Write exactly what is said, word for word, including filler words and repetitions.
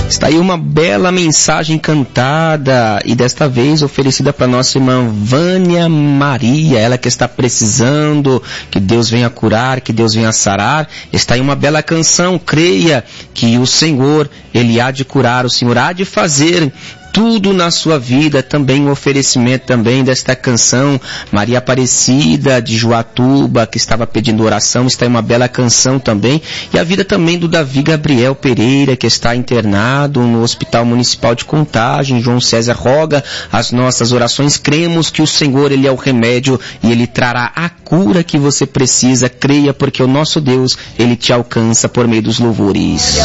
Está aí uma bela mensagem cantada e desta vez oferecida para nossa irmã Vânia Maria, ela que está precisando que Deus venha curar, que Deus venha sarar. Está aí uma bela canção, creia que o Senhor, Ele há de curar, o Senhor há de fazer tudo na sua vida. Também o oferecimento também desta canção, Maria Aparecida de Joatuba, que estava pedindo oração, está em uma bela canção também. E a vida também do Davi Gabriel Pereira, que está internado no Hospital Municipal de Contagem. João César roga as nossas orações. Cremos que o Senhor, Ele é o remédio e Ele trará a cura que você precisa. Creia, porque o nosso Deus, Ele te alcança por meio dos louvores.